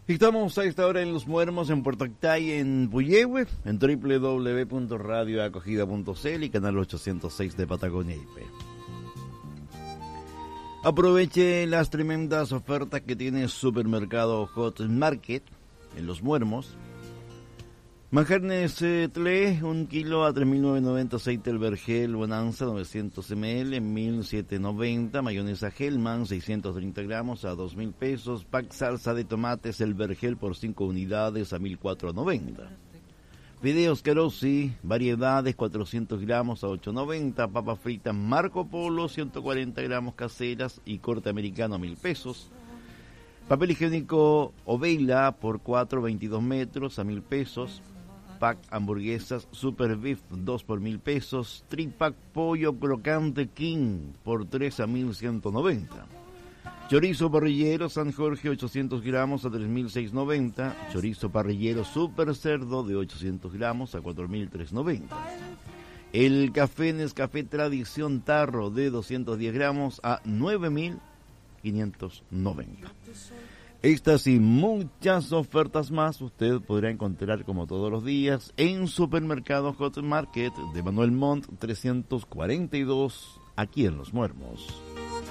Estamos a esta hora en Los Muermos, en Puerto Octay, en Puyehue, en www.radioacogida.cl y canal 806 de Patagonia IP. Aproveche las tremendas ofertas que tiene Supermercado Hot Market en Los Muermos. Manjarnes Tle, 1 kilo a 3.990, aceite El Vergel Bonanza 900 ml en 1.790, mayonesa Hellman 630 gramos a 2.000 pesos, pack salsa de tomates El Vergel por 5 unidades a 1.490. Fideos Carosi, variedades 400 gramos a 8.90, papas fritas Marco Polo 140 gramos caseras y corte americano a 1.000 pesos. Papel higiénico Ovela por 4, 22 metros a 1.000 pesos. Pack hamburguesas Super Beef 2 por 1.000 pesos. Tripack pollo crocante King por 3 a 1.190. Chorizo parrillero San Jorge 800 gramos a 3.690. Chorizo parrillero Super Cerdo de 800 gramos a 4.390. El café Nescafé Tradición Tarro de 210 gramos a 9.590. Estas y muchas ofertas más usted podrá encontrar como todos los días en Supermercado Hot Market de Manuel Montt 342 aquí en Los Muermos.